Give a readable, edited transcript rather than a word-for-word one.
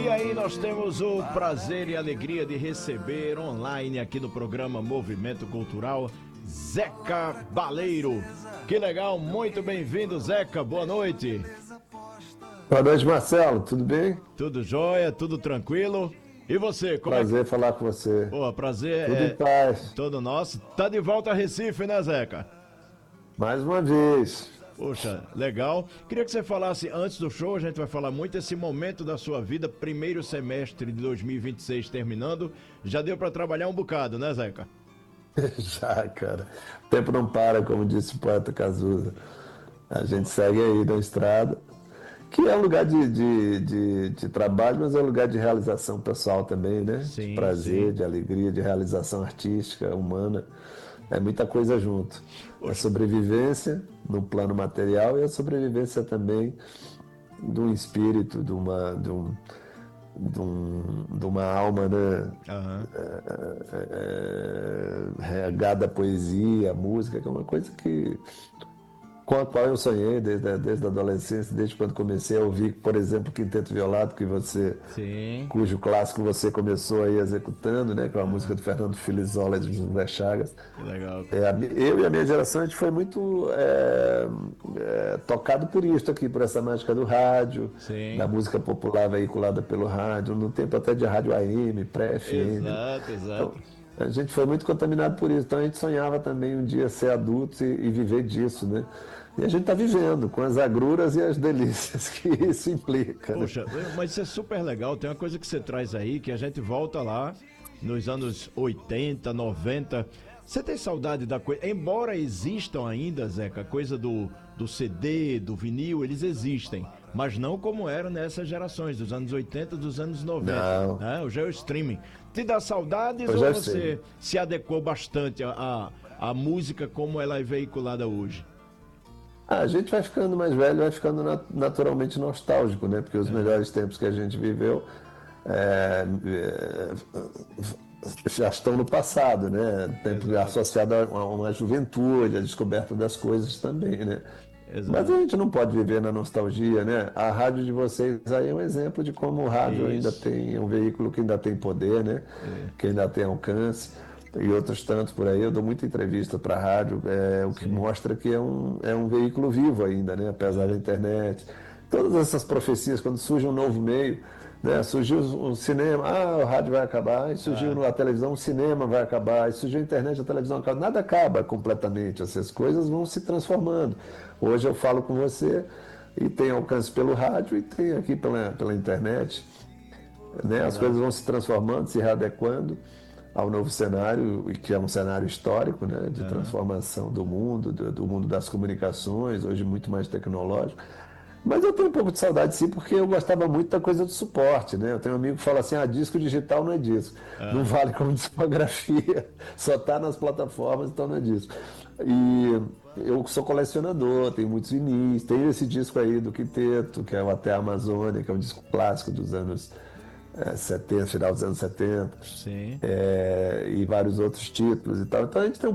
E aí nós temos o prazer e a alegria de receber online aqui no programa Movimento Cultural, Zeca Baleiro. Que legal, muito bem-vindo, Zeca, boa noite. Boa noite, Marcelo, tudo bem? Tudo jóia, tudo tranquilo? E você, como é que... Prazer falar com você. Pô, prazer Tudo em é paz. todo nosso. Tá de volta a Recife, né, Zeca? Mais uma vez. Poxa, legal. Queria que você falasse antes do show, a gente vai falar muito esse momento da sua vida, primeiro semestre de 2026 terminando. Já deu pra trabalhar um bocado, né, Zeca? Já, cara. O tempo não para, como disse o poeta Cazuza. A gente segue aí na estrada, que é um lugar de trabalho, mas é um lugar de realização pessoal também, né? De Sim, prazer, sim. de alegria, de realização artística, humana. É muita coisa junto. É Poxa, sobrevivência no plano material e a sobrevivência também de um espírito, de uma alma, né? aham. Regada à poesia, à música, que é uma coisa com a qual eu sonhei desde a adolescência, desde quando comecei a ouvir, por exemplo, o Quinteto Violado, Sim. cujo clássico você começou aí executando, né? Que é uma música Aham. do Fernando Filizola e do José Chagas. Que legal. Eu e a minha geração, a gente foi muito tocado por isso aqui, por essa mágica do rádio, da Sim. música popular veiculada pelo rádio, no tempo até de rádio AM, pré-FM. Exato, Então, exato. a gente foi muito contaminado por isso. Então, a gente sonhava também um dia ser adulto e viver disso, né? E a gente está vivendo, com as agruras e as delícias que isso implica, né? Poxa, mas isso é super legal. Tem uma coisa que você traz aí que a gente volta lá nos anos 80, 90. Você tem saudade da coisa? Embora existam ainda, Zeca, a coisa do CD, do vinil, eles existem. Mas não como eram nessas gerações, dos anos 80, dos anos 90. Não, Né? Hoje é o streaming. Te dá saudades eu ou já sei. você se adequou bastante à música como ela é veiculada hoje? A gente vai ficando mais velho, vai ficando naturalmente nostálgico, né? Porque os melhores tempos que a gente viveu é, já estão no passado, né? Tempo Exato, associado a uma juventude, a descoberta das coisas também, né? Mas a exato. gente não pode viver na nostalgia, né? A rádio de vocês aí é um exemplo de como o rádio ainda Isso. tem, é um veículo que ainda tem poder, né? Que ainda tem alcance. E outros tantos por aí. Eu dou muita entrevista para a rádio, o que Sim. mostra que é um veículo vivo ainda, né? Apesar da É, internet. Todas essas profecias, quando surge um novo meio, né? Surgiu o cinema, o rádio vai acabar, e surgiu é, a televisão, o cinema vai acabar, e surgiu a internet, a televisão acaba. Nada acaba completamente, essas coisas vão se transformando. Hoje eu falo com você e tem alcance pelo rádio e tem aqui pela internet, né? As coisas exato. vão se transformando, se readequando ao novo cenário, e que é um cenário histórico, né? De Aham. transformação do mundo, do mundo das comunicações, hoje muito mais tecnológico. Mas eu tenho um pouco de saudade, sim, porque eu gostava muito da coisa do suporte, né? Eu tenho um amigo que fala assim, disco digital não é disco. Não Ah, vale como discografia, só está nas plataformas, então não é disco. E eu sou colecionador, tenho muitos vinis, tenho esse disco aí do Quinteto, que é o Até a Amazônia, que é um disco clássico dos anos 70, final dos anos 70, sim. e vários outros títulos e tal. Então a gente tem um